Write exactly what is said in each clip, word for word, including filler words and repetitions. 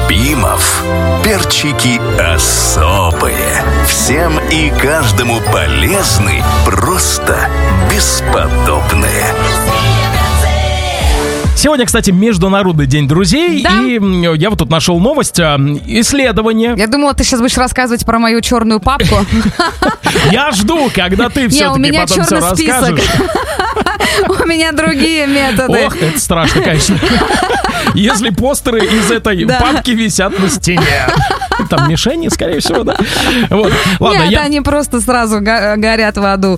Любимов. Перчики особые. Всем и каждому полезны, просто бесподобные. Сегодня, кстати, Международный день друзей, да? И я вот тут нашел новость, исследование. Я думала, ты сейчас будешь рассказывать про мою черную папку. Я жду, когда ты все-таки потом все расскажешь. У меня другие методы. Ох, это страшно, конечно. Если постеры из этой да. папки висят на стене. Там мишени, скорее всего, да. Вот. Ладно, Нет, я... они просто сразу го- горят в аду.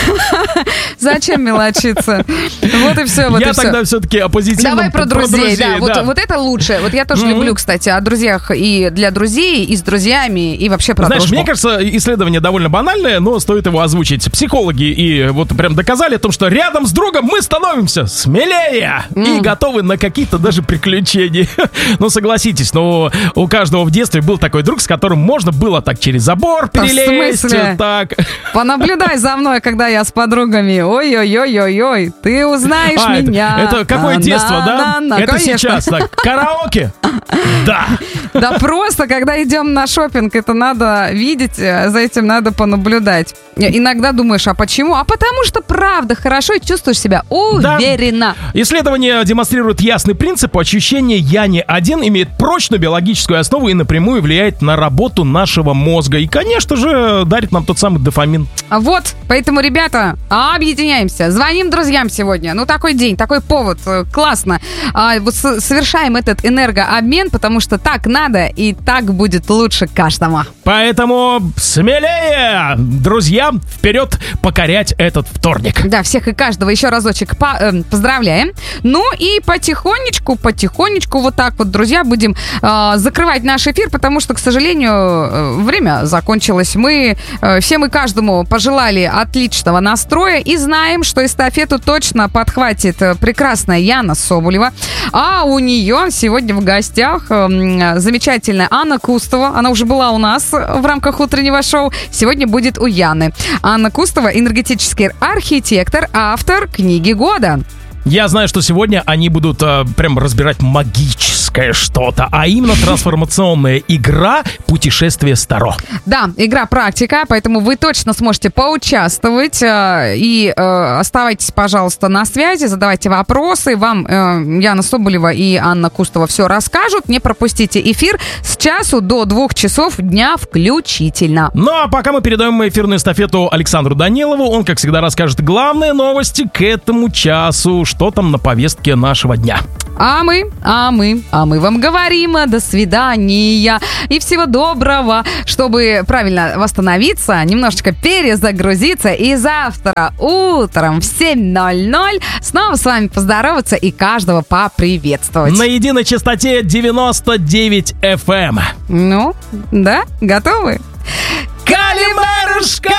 Зачем мелочиться? Вот и все, вот я и тогда все. все-таки оппозитивно. Давай про друзей, про друзей да. да. Вот, вот это лучше. Вот я тоже mm-hmm. люблю, кстати, о друзьях и для друзей, и с друзьями, и вообще про Знаешь, дружбу. мне кажется, исследование довольно банальное, но стоит его озвучить. Психологи и вот прям доказали о том, что рядом с другом мы становимся смелее mm. и готовы на какие-то даже приключения. Ну, согласитесь, но у каждого в детстве был такой друг, с которым можно было так через забор перелезть. В смысле? Так. Понаблюдай за мной, когда я с подругами. Ой-ой-ой-ой-ой, ты узнаешь а, меня. Это, это какое на, детство, на, да? На, на, это конечно. Сейчас, так. Караоке? Да. Да просто, когда идем на шопинг, это надо видеть, за этим надо понаблюдать. Иногда думаешь, а почему? А потому что правда хорошо и чувствуешь себя уверенно. Да. Исследование демонстрирует ясный принцип. Ощущение «я не один» имеет прочную биологическую основу и напрямую влияет на работу нашего мозга. И, конечно же, дарит нам тот самый дофамин. Вот, поэтому, ребята, объединяемся. Звоним друзьям сегодня. Ну, такой день, такой повод. Классно. А, вот с- совершаем этот энергообмен, потому что так надо и так будет лучше каждому. Поэтому смелее, друзья, вперед покорять этот вторник. Да, всех и каждого еще разочек по- э, поздравляем. Ну и потихонечку, потихонечку вот так вот, друзья, будем э, закрывать наш эфир, потому что, к сожалению, э, время закончилось. Мы э, всем и каждому пожелали отличного настроя и знаем, что эстафету точно подхватит э, прекрасная Яна Соболева. А у нее сегодня в гостях э, замечательная Анна Кустова. Она уже была у нас в рамках утреннего шоу. Сегодня будет у Яны. Анна Кустова — энергетический архитектор, автор книги года. Я знаю, что сегодня они будут э, прям разбирать магическое что-то, а именно трансформационная игра «Путешествие Старо». Да, игра-практика, поэтому вы точно сможете поучаствовать. Э, и э, оставайтесь, пожалуйста, на связи, задавайте вопросы. Вам э, Яна Соболева и Анна Кустова все расскажут. Не пропустите эфир с часу до двух часов дня включительно. Ну а пока мы передаем эфирную эстафету Александру Данилову. Он, как всегда, расскажет главные новости к этому часу. Что там на повестке нашего дня? А мы, а мы, а мы вам говорим до свидания и всего доброго, чтобы правильно восстановиться, немножечко перезагрузиться и завтра утром в семь ноль ноль снова с вами поздороваться и каждого поприветствовать. На единой частоте девяносто девять эф эм. Ну, да, готовы? Калимарушка!